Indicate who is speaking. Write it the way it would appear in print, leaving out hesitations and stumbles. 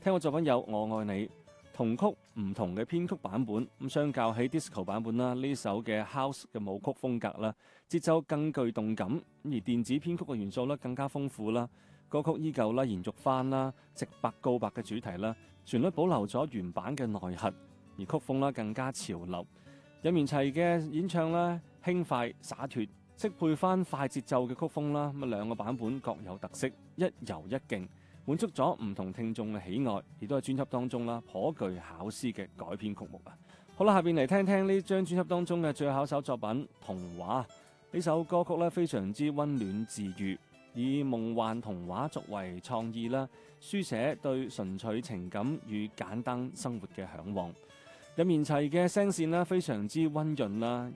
Speaker 1: 聽過作品有《我愛你》，同曲唔同嘅編曲版本，咁相較起 disco 版本啦，呢首嘅 house 嘅舞曲風格啦，節奏更具動感，而電子編曲嘅元素咧更加豐富啦。歌曲依舊啦，延續翻啦直白告白嘅主題啦，旋律保留咗原版嘅內核，而曲風啦更加潮流。任賢齊嘅演唱啦，輕快灑脫，適配翻快節奏嘅曲風啦。咁兩個版本各有特色，一柔一勁，滿足咗唔同聽眾嘅喜愛，亦都係專輯當中啦頗具巧思嘅改編曲目啊。好啦，下邊嚟聽聽呢張專輯當中嘅最後一首作品《童話》。呢首歌曲咧非常之溫暖治癒，以夢幻童話作為創意啦，書寫對純粹情感與簡單生活嘅向往。任賢齊嘅聲線啦非常之溫潤啦，